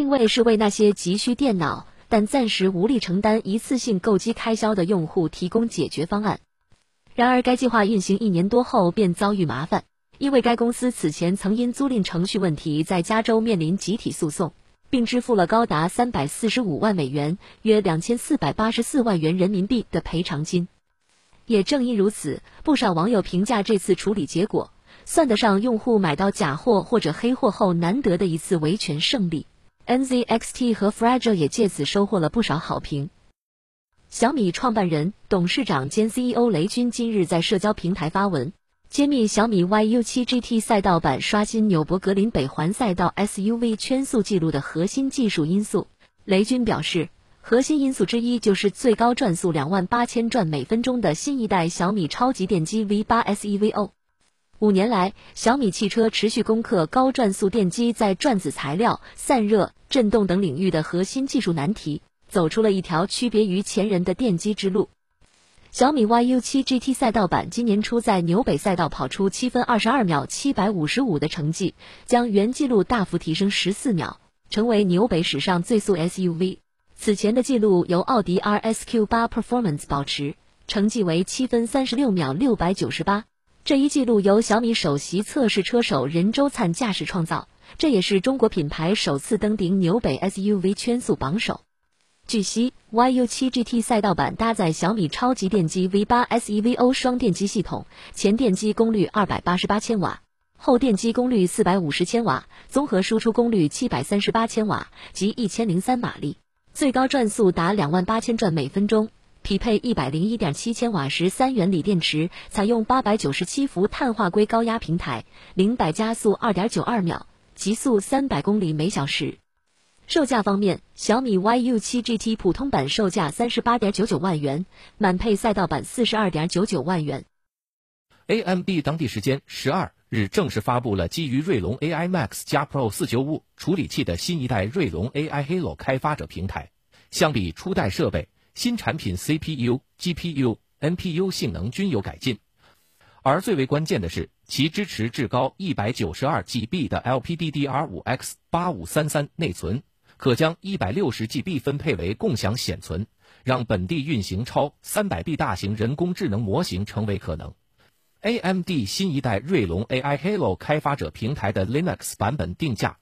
定位是为那些急需电脑但暂时无力承担一次性购机开销的用户提供解决方案。然而该计划运行1年多后便遭遇麻烦，因为该公司此前曾因租赁程序问题在加州面临集体诉讼，并支付了高达345万美元约2484万元人民币的赔偿金。也正因如此，不少网友评价这次处理结果算得上用户买到假货或者黑货后难得的一次维权胜利。NZXT 和 Fragile 也借此收获了不少好评。小米创办人、董事长兼 CEO 雷军今日在社交平台发文，揭秘小米 YU7 GT 赛道版刷新纽博格林北环赛道 SUV 圈速纪录的核心技术因素。雷军表示，核心因素之一就是最高转速28000转每分钟的新一代小米超级电机 V8 SEVO。5年来，小米汽车持续攻克高转速电机在转子材料、散热、振动等领域的核心技术难题，走出了一条区别于前人的电机之路。小米 YU7 GT 赛道版今年初在纽北赛道跑出7分22秒755的成绩，将原纪录大幅提升14秒，成为纽北史上最速 SUV。此前的纪录由奥迪 RSQ8 Performance 保持，成绩为7分36秒698。这一纪录由小米首席测试车手任周灿驾驶创造，这也是中国品牌首次登顶纽北 SUV 圈速榜首。据悉 ，YU7 GT 赛道版搭载小米超级电机 V8 SEVO 双电机系统，前电机功率288千瓦，后电机功率450千瓦，综合输出功率738千瓦及1003马力，最高转速达28000转每分钟。匹配101.7千瓦时3元锂电池，采用897伏碳化硅高压平台，0-100加速2.92秒，极速300公里每小时。售价方面，小米 YU7 GT 普通版售价38.99万元，满配赛道版42.99万元。 AMD 当地时间12日正式发布了基于锐龙 AI Max 加 Pro 495处理器的新一代锐龙 AI Halo 开发者平台。相比初代设备，新产品 CPU、GPU、NPU 性能均有改进，而最为关键的是，其支持至高 192GB 的 LPDDR5X8533 内存，可将 160GB 分配为共享显存，让本地运行超 300B 大型人工智能模型成为可能。AMD 新一代锐龙 AI Halo 开发者平台的 Linux 版本定价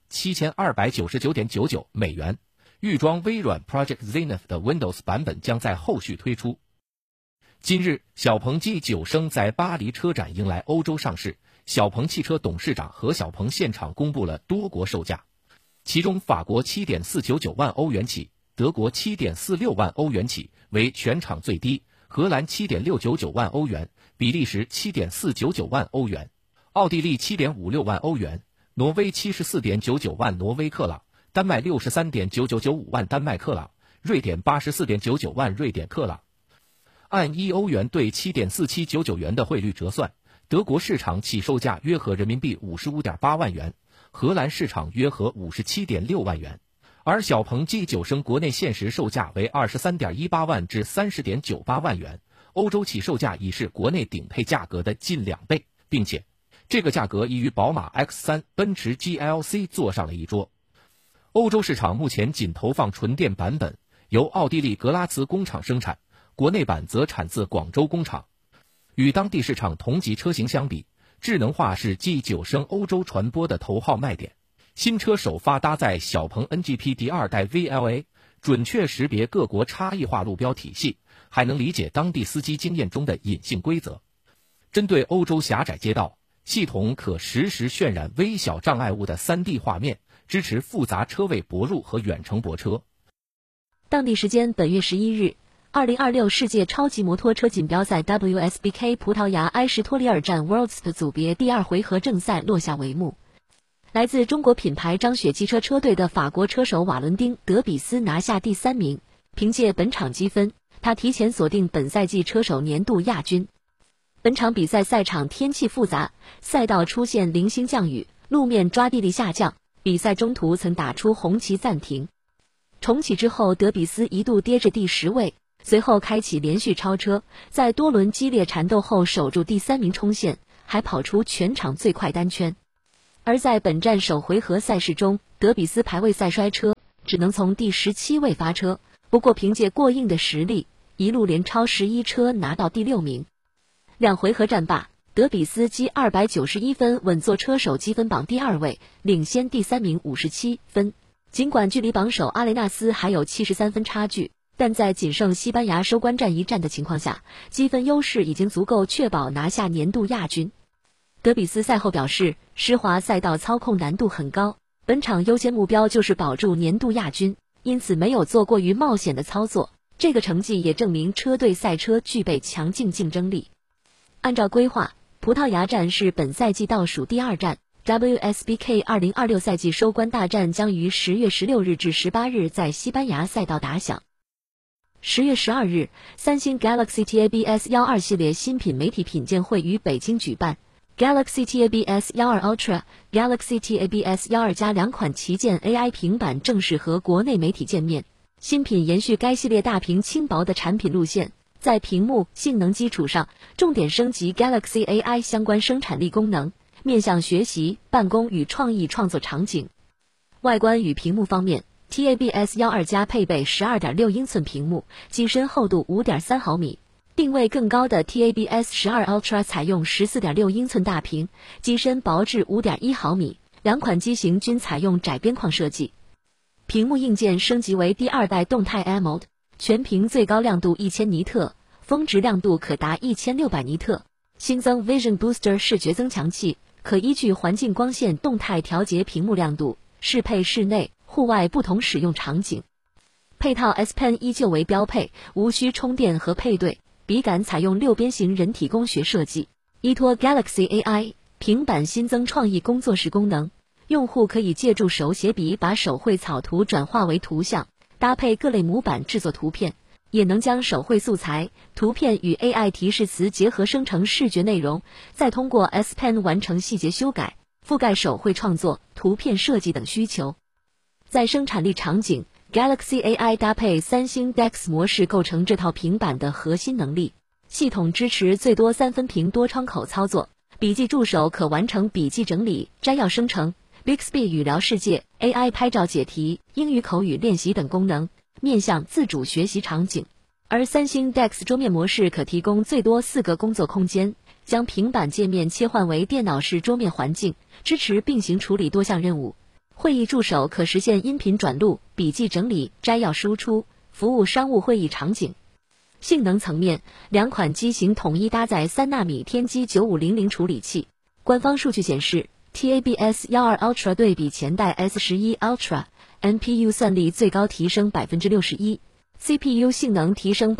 7299.99 美元。预装微软 Project Zenith 的 Windows 版本将在后续推出。今日，小鹏 G9 升在巴黎车展迎来欧洲上市，小鹏汽车董事长何小鹏现场公布了多国售价，其中法国 7.499 万欧元起，德国 7.46 万欧元起为全场最低，荷兰 7.699 万欧元，比利时 7.499 万欧元，奥地利 7.56 万欧元，挪威 74.99 万挪威克朗，丹麦 63.9995 万丹麦克朗，瑞典 84.99 万瑞典克朗。按1欧元兑 7.4799 元的汇率折算，德国市场起售价约合人民币 55.8 万元，荷兰市场约合 57.6 万元。而小鹏 G9 升国内限时售价为 23.18 万至 30.98 万元，欧洲起售价已是国内顶配价格的近2倍，并且这个价格已与宝马 X3、奔驰 GLC 坐上了一桌。欧洲市场目前仅投放纯电版本，由奥地利格拉茨工厂生产，国内版则产自广州工厂。与当地市场同级车型相比，智能化是 G9 升欧洲传播的头号卖点。新车首发搭载小鹏 NGP 第2代 VLA， 准确识别各国差异化路标体系，还能理解当地司机经验中的隐性规则。针对欧洲狭窄街道，系统可实时渲染微小障碍物的 3D 画面，支持复杂车位泊入和远程泊车。 当地时间本月11日，2026世界超级摩托车锦标赛 WSBK 葡萄牙埃什托利尔站 Worlds 的组别第2回合正赛落下帷幕。来自中国品牌张雪汽车车队的法国车手瓦伦丁·德比斯拿下第3名，凭借本场积分，他提前锁定本赛季车手年度亚军。本场比赛赛场天气复杂，赛道出现零星降雨，路面抓地力下降，比赛中途曾打出红旗暂停。重启之后，德比斯一度跌至第10位，随后开启连续超车，在多轮激烈缠斗后守住第3名冲线，还跑出全场最快单圈。而在本站首回合赛事中，德比斯排位赛摔车， 只能从第17位发车，不过凭借过硬的实力，一路连超11车拿到第6名。2回合战罢，德比斯积291分稳坐车手积分榜第2位，领先第3名57分。尽管距离榜首阿雷纳斯还有73分差距，但在仅剩西班牙收官战1战的情况下，积分优势已经足够确保拿下年度亚军。德比斯赛后表示，施华赛道操控难度很高，本场优先目标就是保住年度亚军，因此没有做过于冒险的操作。这个成绩也证明车队赛车具备强劲竞争力。按照规划，葡萄牙站是本赛季倒数第2站。WSBK 2026赛季收官大战将于10月16日至18日在西班牙赛道打响。10月12日，三星 Galaxy Tab S12 系列新品媒体品鉴会于北京举办。Galaxy Tab S12 Ultra、Galaxy Tab S12 加2款旗舰 AI 平板正式和国内媒体见面。新品延续该系列大屏轻薄的产品路线，在屏幕性能基础上，重点升级 Galaxy AI 相关生产力功能，面向学习、办公与创意创作场景。外观与屏幕方面， Tab S12 加配备 12.6 英寸屏幕，机身厚度 5.3 毫米。定位更高的 Tab S12 Ultra 采用 14.6 英寸大屏，机身薄至 5.1 毫米，两款机型均采用窄边框设计。屏幕硬件升级为第2代动态 AMOLED， 全屏最高亮度1000尼特，峰值亮度可达1600尼特。新增 Vision Booster 视觉增强器，可依据环境光线动态调节屏幕亮度，适配室内、户外不同使用场景。配套 S Pen 依旧为标配，无需充电和配对。笔杆采用6边形人体工学设计，依托 Galaxy AI， 平板新增创意工作室功能，用户可以借助手写笔把手绘草图转化为图像，搭配各类模板制作图片，也能将手绘素材、图片与 AI 提示词结合生成视觉内容，再通过 S Pen 完成细节修改，覆盖手绘创作、图片设计等需求。在生产力场景，Galaxy AI 搭配三星 DeX 模式构成这套平板的核心能力。系统支持最多3分屏多窗口操作，笔记助手可完成笔记整理、摘要生成、Bixby 语聊世界、AI 拍照解题、英语口语练习等功能，面向自主学习场景。而三星 DeX 桌面模式可提供最多4个工作空间，将平板界面切换为电脑式桌面环境，支持并行处理多项任务。会议助手可实现音频转录、笔记整理、摘要输出，服务商务会议场景。性能层面，两款机型统一搭载3纳米天玑9500处理器。官方数据显示 ，Tab S12 Ultra 对比前代 S11 Ultra，NPU 算力最高提升 61%，CPU 性能提升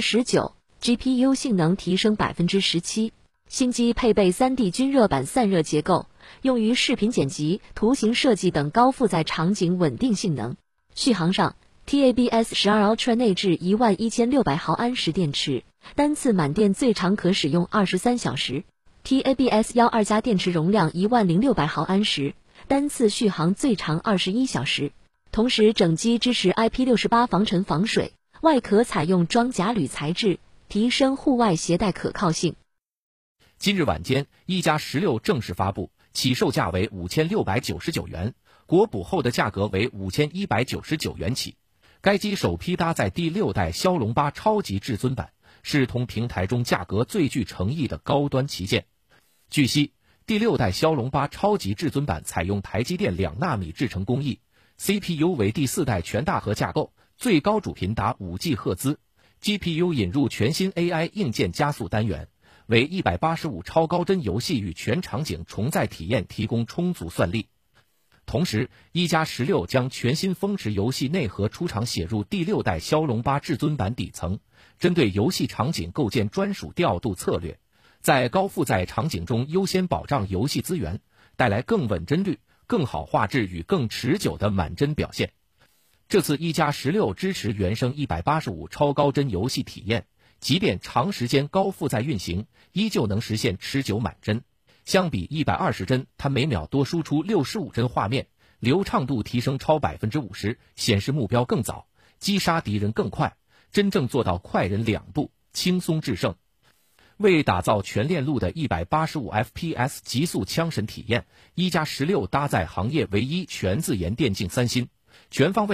19%，GPU 性能提升 17%。新机配备 3D 均热板散热结构，用于视频剪辑、图形设计等高负载场景稳定性能。续航上 ，Tab S12 Ultra 内置11600毫安时电池，单次满电最长可使用23小时。Tab S12 加电池容量10600毫安时，单次续航最长21小时。同时，整机支持 IP68 防尘防水，外壳采用装甲铝材质，提升户外携带可靠性。 今日晚间，一加16正式发布，起售价为5699元，国补后的价格为5199元起。该机首批搭载第6代骁龙8超级至尊版，是同平台中价格最具诚意的高端旗舰。据悉，第6代骁龙8超级至尊版采用台积电2纳米制程工艺， CPU 为第4代全大核架构，最高主频达5G 赫兹， GPU 引入全新 AI 硬件加速单元，为185超高帧游戏与全场景重载体验提供充足算力。同时，一加16将全新峰值游戏内核出厂写入第6代骁龙8至尊版底层，针对游戏场景构建专属调度策略，在高负载场景中优先保障游戏资源，带来更稳帧率、更好画质与更持久的满帧表现。这次一加16支持原生185超高帧游戏体验，即便长时间高负载运行，依旧能实现持久满帧。相比120帧，它每秒多输出65帧画面，流畅度提升超 50%， 显示目标更早，击杀敌人更快，真正做到快人2步，轻松制胜。为打造全链路的185 FPS 极速枪神体验，一加16搭载行业唯一全自研电竞3星，全方位